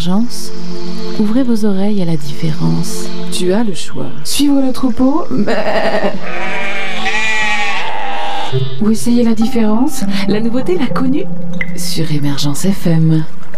Émergence, ouvrez vos oreilles à la différence. Tu as le choix. Suivre le troupeau ou essayer la différence. La nouveauté, la connue sur Émergence FM.